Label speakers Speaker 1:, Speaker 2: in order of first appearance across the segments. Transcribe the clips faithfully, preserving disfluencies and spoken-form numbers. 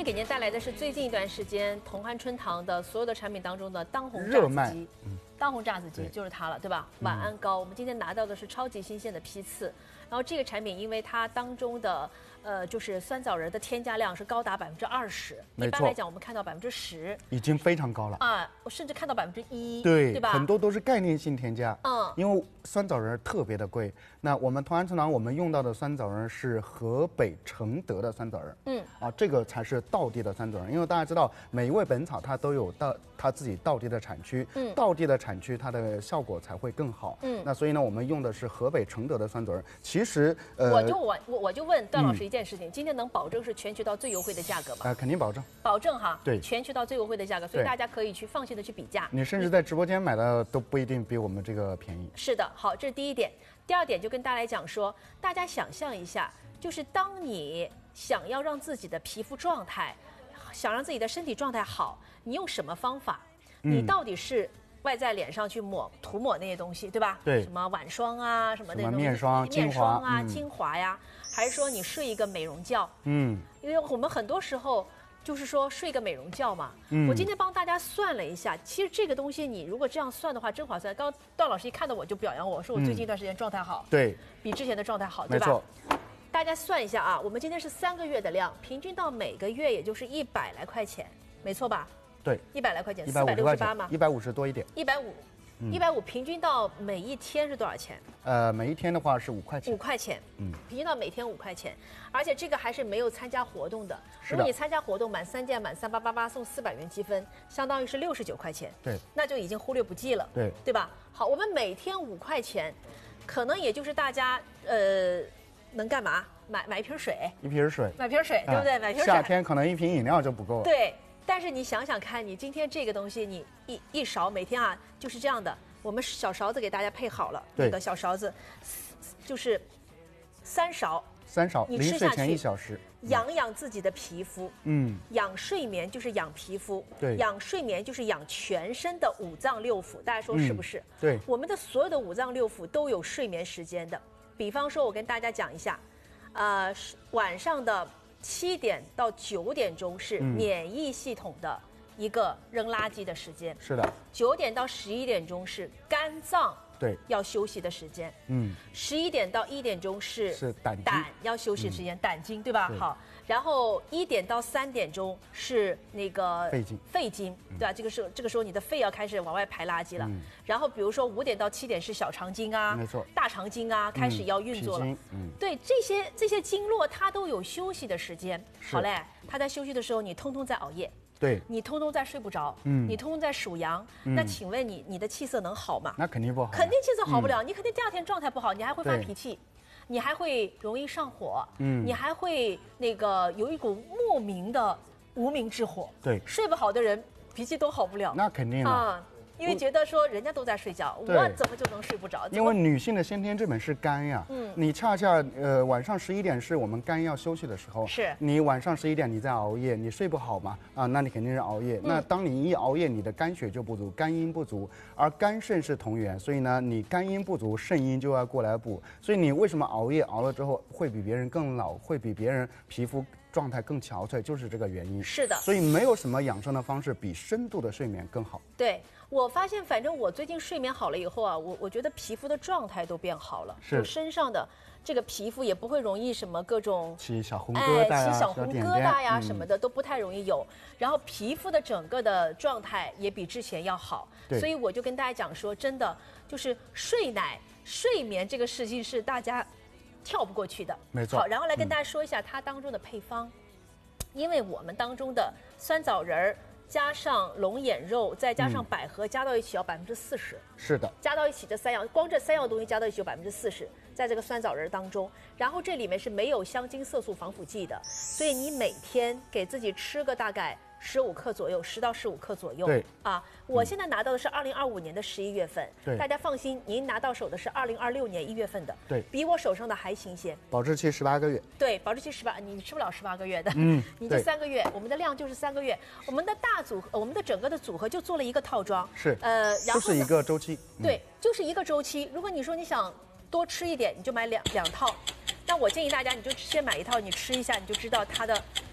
Speaker 1: 天给您带来的是最近一段时间同酣春堂的所有的产品当中的当红
Speaker 2: 热卖
Speaker 1: 炸子鸡，嗯、当红炸子鸡就是它了，对吧？晚安糕，我们今天拿到的是超级新鲜的批次，然后这个产品因为它当中的呃就是酸枣仁的添加量是高达百分之二十，一般来讲我们看到百分之十，
Speaker 2: 已经非常高了
Speaker 1: 啊，我甚至看到百分之一，
Speaker 2: 对，
Speaker 1: 对吧？
Speaker 2: 很多都是概念性添加，
Speaker 1: 嗯，
Speaker 2: 因为酸枣仁特别的贵。那我们同安春堂我们用到的酸枣仁是河北承德的酸枣仁，嗯，啊，这个才是道地的酸枣仁，因为大家知道每一味本草它都有到它自己道地的产区，嗯，道地的产区它的效果才会更好，嗯，那所以呢，我们用的是河北承德的酸枣仁。其实，呃，
Speaker 1: 我就我我我就问段老师一件事情，嗯、今天能保证是全渠道最优惠的价格吗？
Speaker 2: 啊、呃，肯定保证，
Speaker 1: 保证哈，
Speaker 2: 对，
Speaker 1: 全渠道最优惠的价格，所以大家可以去放心的去比价。
Speaker 2: 你甚至在直播间买的都不一定比我们这个便宜。
Speaker 1: 是的，好，这是第一点。第二点就跟大家来讲说，大家想象一下，就是当你想要让自己的皮肤状态，想让自己的身体状态好，你用什么方法？嗯、你到底是外在脸上去抹涂抹那些东西，对吧？
Speaker 2: 对。
Speaker 1: 什么晚霜啊，什么那种
Speaker 2: 面霜、
Speaker 1: 面霜啊、
Speaker 2: 嗯、
Speaker 1: 精华呀，还是说你睡一个美容觉？
Speaker 2: 嗯。
Speaker 1: 因为我们很多时候。就是说睡个美容觉嘛，嗯、我今天帮大家算了一下，其实这个东西你如果这样算的话，真划算。刚刚段老师一看到我就表扬我说我最近一段时间状态好，
Speaker 2: 嗯、对，
Speaker 1: 比之前的状态好，对吧？
Speaker 2: 没错。
Speaker 1: 大家算一下啊，我们今天是三个月的量，平均到每个月也就是一百来块钱，没错吧？
Speaker 2: 对，
Speaker 1: 一百来块钱，
Speaker 2: 四百
Speaker 1: 六十八嘛，
Speaker 2: 一百五十多一点，
Speaker 1: 一百五。一百五平均到每一天是多少钱？
Speaker 2: 呃，每一天的话是五块钱。
Speaker 1: 五块钱，
Speaker 2: 嗯，
Speaker 1: 平均到每天五块钱，而且这个还是没有参加活动的。
Speaker 2: 是的。
Speaker 1: 如果你参加活动，满三件满三八八八送四百元积分，相当于是六十九块钱。
Speaker 2: 对，
Speaker 1: 那就已经忽略不计了。
Speaker 2: 对，
Speaker 1: 对吧？好，我们每天五块钱，可能也就是大家呃能干嘛？买买一瓶水，
Speaker 2: 一瓶水，
Speaker 1: 买瓶水，对不对？买瓶水。
Speaker 2: 夏天可能一瓶饮料就不够了。
Speaker 1: 对，但是你想想看，你今天这个东西，你一一勺每天啊就是这样的。我们小勺子给大家配好了，那个小勺子，就是三勺，
Speaker 2: 三勺，
Speaker 1: 你吃下去
Speaker 2: 临睡前一小时，
Speaker 1: 养养自己的皮肤，嗯，养睡眠就是养皮肤，
Speaker 2: 对，
Speaker 1: 养睡眠就是养全身的五脏六腑，大家说是不是？
Speaker 2: 嗯、对，
Speaker 1: 我们的所有的五脏六腑都有睡眠时间的。比方说，我跟大家讲一下，呃，晚上的七点到九点钟是免疫系统的。嗯一个扔垃圾的时间
Speaker 2: 是的，
Speaker 1: 九点到十一点钟是肝脏
Speaker 2: 对
Speaker 1: 要休息的时间，
Speaker 2: 嗯，
Speaker 1: 十一点到一点钟是
Speaker 2: 是胆
Speaker 1: 胆要休息的时间，嗯、胆经对吧？对好，然后一点到三点钟是那个
Speaker 2: 肺经，
Speaker 1: 肺经对吧？这个时候这个时候你的肺要开始往外排垃圾了，嗯、然后比如说五点到七点是小肠经啊，
Speaker 2: 没错，
Speaker 1: 大肠经啊开始要运作了，嗯，对这些这些经络它都有休息的时间，好嘞，它在休息的时候你通通在熬夜。
Speaker 2: 对，
Speaker 1: 你通通在睡不着，嗯，你通通在数羊，嗯、那请问你你的气色能好吗？
Speaker 2: 那肯定不好，
Speaker 1: 肯定气色好不了，嗯、你肯定第二天状态不好，你还会发脾气，你还会容易上火，嗯，你还会那个有一股莫名的无名之火，
Speaker 2: 对，
Speaker 1: 睡不好的人脾气都好不了，
Speaker 2: 那肯定啊。
Speaker 1: 因为觉得说人家都在睡觉，我怎么就能睡不着？
Speaker 2: 因为女性的先天之本是肝呀，嗯，你恰恰呃晚上十一点是我们肝要休息的时候，
Speaker 1: 是
Speaker 2: 你晚上十一点你在熬夜，你睡不好嘛啊，那你肯定是熬夜。嗯、那当你一熬夜，你的肝血就不足，肝阴不足，而肝肾是同源，所以呢，你肝阴不足，肾阴就要过来补。所以你为什么熬夜熬了之后会比别人更老，会比别人皮肤状态更憔悴，就是这个原因。
Speaker 1: 是的，
Speaker 2: 所以没有什么养生的方式比深度的睡眠更好。
Speaker 1: 对。我发现，反正我最近睡眠好了以后啊，我我觉得皮肤的状态都变好了，
Speaker 2: 是
Speaker 1: 身上的这个皮肤也不会容易什么各种
Speaker 2: 起小红疙瘩呀、
Speaker 1: 哎、起小红疙瘩呀、
Speaker 2: 嗯、
Speaker 1: 什么的都不太容易有。然后皮肤的整个的状态也比之前要好，所以我就跟大家讲说，真的就是睡奶、睡眠这个事情是大家跳不过去的。
Speaker 2: 没错。
Speaker 1: 好，然后来跟大家说一下它当中的配方，嗯、因为我们当中的酸枣仁儿。加上龙眼肉，再加上百合，嗯、加到一起要百分之四十。
Speaker 2: 是的，
Speaker 1: 加到一起这三样，光这三样东西加到一起有百分之四十，在这个酸枣仁当中。然后这里面是没有香精、色素、防腐剂的，所以你每天给自己吃个大概十五克左右，十到十五克左右。
Speaker 2: 对
Speaker 1: 啊，我现在拿到的是二零二五年的十一月份。
Speaker 2: 对，
Speaker 1: 大家放心，您拿到手的是二零二六年一月份的。
Speaker 2: 对，
Speaker 1: 比我手上的还新鲜。
Speaker 2: 保质期十八个月。
Speaker 1: 对，保质期十八，你吃不了十八个月的。嗯，你就三个月，我们的量就是三个月。我们的大组合，我们的整个的组合就做了一个套装。
Speaker 2: 是。
Speaker 1: 呃，然后
Speaker 2: 就是一个周期。
Speaker 1: 嗯、对，就是一个周期。如果你说你想多吃一点，你就买两两套。那我建议大家，你就先买一套，你吃一下，你就知道它的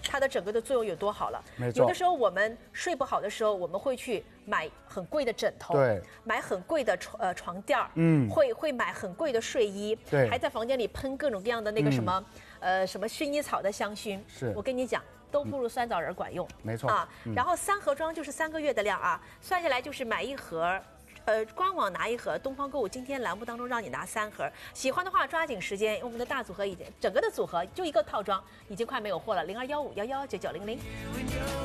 Speaker 1: 它的整个的作用有多好了。
Speaker 2: 没错。
Speaker 1: 有的时候我们睡不好的时候，我们会去买很贵的枕头，
Speaker 2: 对，
Speaker 1: 买很贵的床呃床垫儿，
Speaker 2: 嗯，
Speaker 1: 会会买很贵的睡衣，
Speaker 2: 对，
Speaker 1: 还在房间里喷各种各样的那个什么、嗯、呃什么薰衣草的香薰。
Speaker 2: 是，
Speaker 1: 我跟你讲。都不如酸枣仁管用，
Speaker 2: 没错
Speaker 1: 啊。然后三盒装就是三个月的量啊，算下来就是买一盒，呃，官网拿一盒，东方购物今天栏目当中让你拿三盒。喜欢的话抓紧时间，因为我们的大组合已经整个的组合就一个套装已经快没有货了，零二幺五幺幺九九零零。